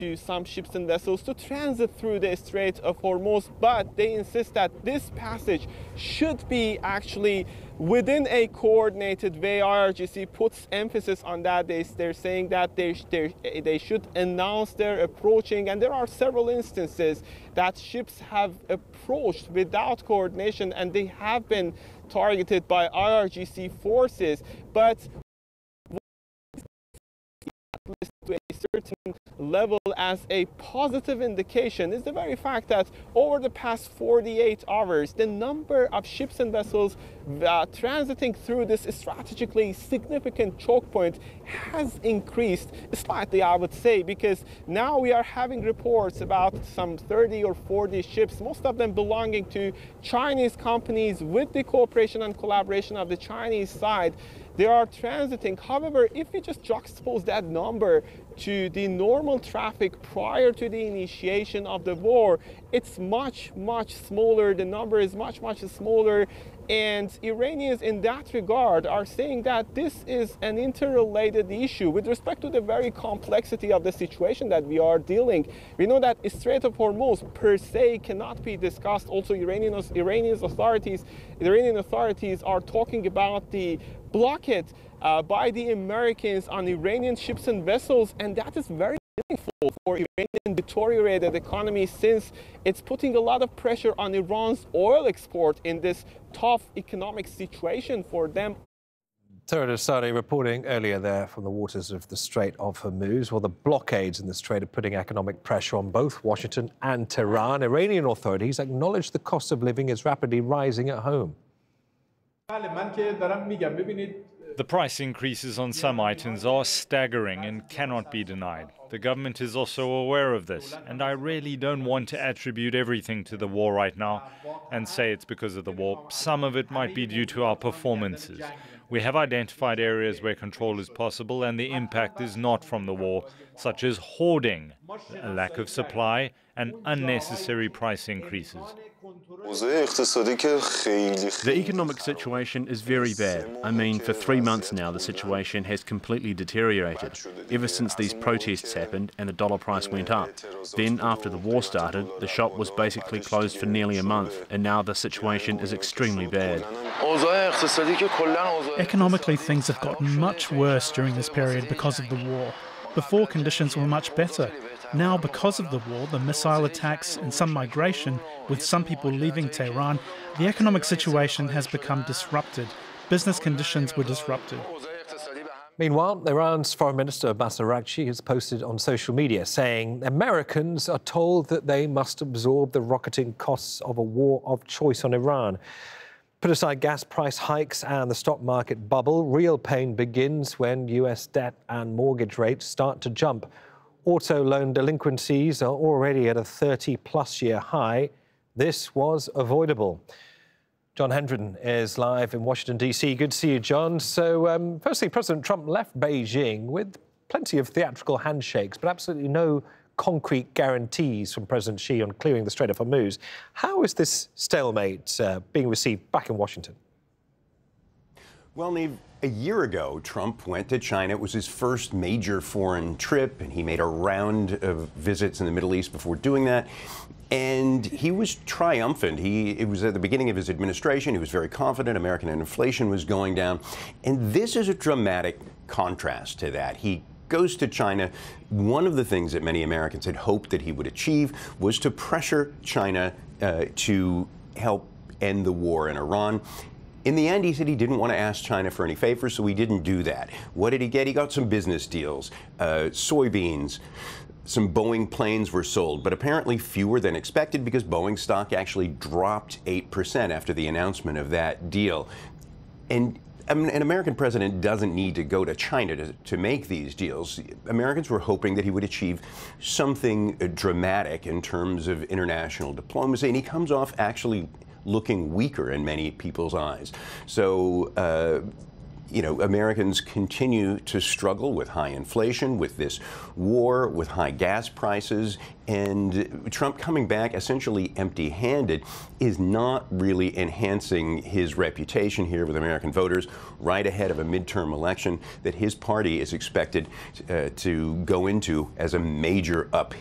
to some ships and vessels to transit through the Strait of Hormuz, but they insist that this passage should be actually within a coordinated way. IRGC puts emphasis on that. They're saying that they should announce their approaching, and there are several instances that ships have approached without coordination and they have been targeted by IRGC forces. But to a certain level as a positive indication is the very fact that over the past 48 hours, the number of ships and vessels transiting through this strategically significant choke point has increased slightly, I would say, because now we are having reports about some 30 or 40 ships, most of them belonging to Chinese companies with the cooperation and collaboration of the Chinese side. They are transiting. However, if we just juxtapose that number to the normal traffic prior to the initiation of the war, it's much, much smaller. The number is much, much smaller. And Iranians in that regard are saying that this is an interrelated issue with respect to the very complexity of the situation that we are dealing. We know that Strait of Hormuz per se cannot be discussed. Also, Iranian authorities are talking about the blockade by the Americans on Iranian ships and vessels, and that is very meaningful for Iranian deteriorated economy, since it's putting a lot of pressure on Iran's oil export in this tough economic situation for them. Tara Destani reporting earlier there from the waters of the Strait of Hormuz. Well, the blockades in the Strait are putting economic pressure on both Washington and Tehran. Iranian authorities acknowledge the cost of living is rapidly rising at home. The price increases on some items are staggering and cannot be denied. The government is also aware of this, and I really don't want to attribute everything to the war right now and say it's because of the war. Some of it might be due to our performances. We have identified areas where control is possible and the impact is not from the war, such as hoarding, a lack of supply, and unnecessary price increases. The economic situation is very bad. I mean, for 3 months now, the situation has completely deteriorated, ever since these protests happened and the dollar price went up. Then, after the war started, the shop was basically closed for nearly a month, and now the situation is extremely bad. Economically, things have gotten much worse during this period because of the war. Before, conditions were much better. Now, because of the war, the missile attacks and some migration, with some people leaving Tehran, the economic situation has become disrupted. Business conditions were disrupted. Meanwhile, Iran's Foreign Minister Abbas Araghchi has posted on social media saying Americans are told that they must absorb the rocketing costs of a war of choice on Iran. Put aside gas price hikes and the stock market bubble, real pain begins when US debt and mortgage rates start to jump. Auto loan delinquencies are already at a 30-plus year high. This was avoidable. John Hendren is live in Washington, D.C. Good to see you, John. So, firstly, President Trump left Beijing with plenty of theatrical handshakes, but absolutely no concrete guarantees from President Xi on clearing the Strait of Hormuz. How is this stalemate being received back in Washington? Well, Neve, a year ago, Trump went to China. It was his first major foreign trip, and he made a round of visits in the Middle East before doing that. And he was triumphant. It was at the beginning of his administration. He was very confident American inflation was going down. And this is a dramatic contrast to that. He goes to China. One of the things that many Americans had hoped that he would achieve was to pressure China to help end the war in Iran. In the end, he said he didn't want to ask China for any favors, so he didn't do that. What did he get? He got some business deals, soybeans, some Boeing planes were sold, but apparently fewer than expected because Boeing stock actually dropped 8% after the announcement of that deal. And an American president doesn't need to go to China to make these deals. Americans were hoping that he would achieve something dramatic in terms of international diplomacy, and he comes off actually looking weaker in many people's eyes. So You know, Americans continue to struggle with high inflation, with this war, with high gas prices, and Trump coming back essentially empty-handed is not really enhancing his reputation here with American voters right ahead of a midterm election that his party is expected to go into as a major uphill